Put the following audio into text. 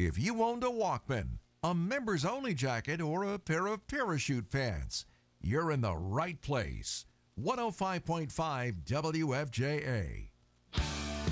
If you owned a Walkman, a members only jacket, or a pair of parachute pants, you're in the right place. 105.5 WFJA.